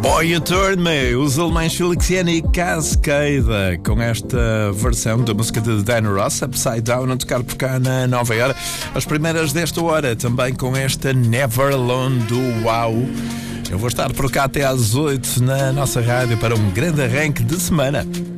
Boy You Turn Me, os alemães Feliciano e Cascada, com esta versão da música de Diana Ross, Upside Down, a tocar por cá na Nova Era. As primeiras desta hora, também com esta Never Alone do Wow. Eu vou estar por cá até às 8 na nossa rádio para um grande arranque de semana.